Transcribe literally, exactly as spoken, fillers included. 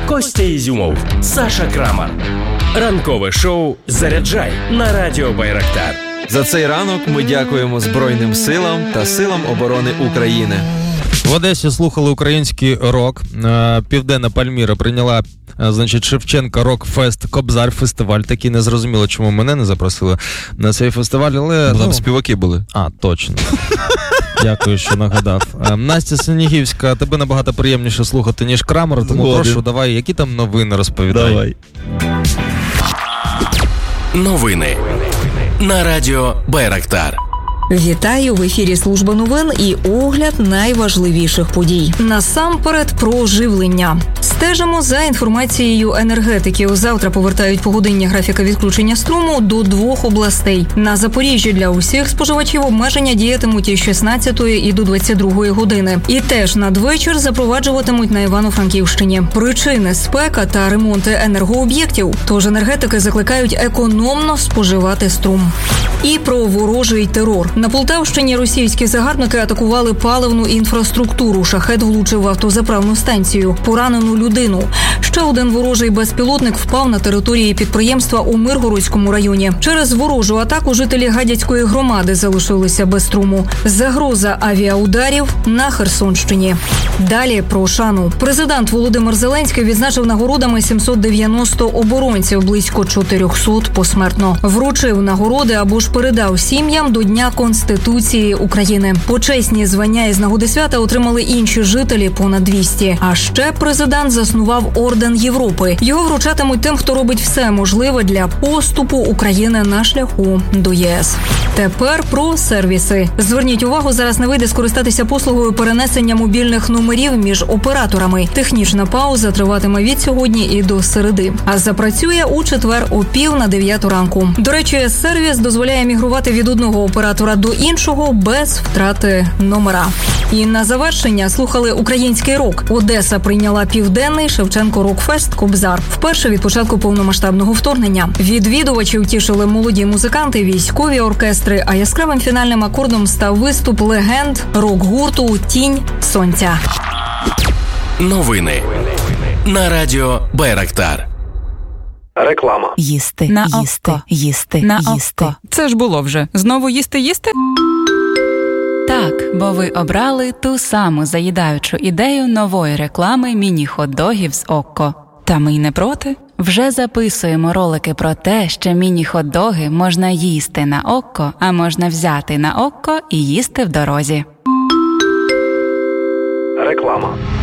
Костя Ізюмов, Саша Крамар. Ранкове шоу «Заряджай» на радіо Байрактар. За цей ранок ми дякуємо Збройним силам та силам оборони України. В Одесі слухали український рок. Південна Пальміра прийняла, значить, Шевченка Рок-фест, Кобзар фестиваль. Такий, не зрозуміло, чому мене не запросили на цей фестиваль, але... Там ну... співаки були. А, точно. Дякую, що нагадав. Настя Синігівська, тебе набагато приємніше слухати, ніж Крамера, тому Згоден. прошу, давай, які там новини розповідай. Давай. Новини на радіо Байрактар. Вітаю! В ефірі Служба новин і огляд найважливіших подій. Насамперед про живлення. Стежимо за інформацією енергетиків. Завтра повертають погодинні графіки відключення струму до двох областей. На Запоріжжі для усіх споживачів обмеження діятимуть із шістнадцятої і до двадцять другої години. І теж надвечір запроваджуватимуть на Івано-Франківщині. Причини – спека та ремонти енергооб'єктів. Тож енергетики закликають економно споживати струм. І про ворожий терор. На Полтавщині російські загарбники атакували паливну інфраструктуру. Шахет влучив в автозаправну станцію. Поранену людину. Ще один ворожий безпілотник впав на території підприємства у Миргородському районі. Через ворожу атаку жителі Гадяцької громади залишилися без струму. Загроза авіаударів на Херсонщині. Далі про шану. Президент Володимир Зеленський відзначив нагородами сімсот дев'яносто оборонців, близько чотирьохсот посмертно. Вручив нагороди або ж передав сім'ям до Дня Конституції України. Почесні звання із нагоди свята отримали інші жителі, понад двісті. А ще президент заснував Орден Європи. Його вручатимуть тим, хто робить все можливе для поступу України на шляху до ЄС. Тепер про сервіси. Зверніть увагу, зараз не вийде скористатися послугою перенесення мобільних номерів між операторами. Технічна пауза триватиме від сьогодні і до середи. А запрацює у четвер о пів на дев'яту ранку. До речі, сервіс дозволяє мігрувати від одного оператора до іншого без втрати номера. І на завершення слухали український рок. Одеса прийняла південний Шевченко Рок-фест «Кобзар». Вперше від початку повномасштабного вторгнення. Відвідувачів тішили молоді музиканти, військові оркестри, а яскравим фінальним акордом став виступ легенд рок-гурту «Тінь сонця». Новини на радіо Байрактар. Реклама. Їсти, на їсти, око. їсти, на їсти. око. Це ж було вже. Знову їсти, їсти? Так, бо ви обрали ту саму заїдаючу ідею нової реклами міні-хот-догів з Окко. Та ми й не проти. Вже записуємо ролики про те, що міні-хот-доги можна їсти на Окко, а можна взяти на Окко і їсти в дорозі. Реклама.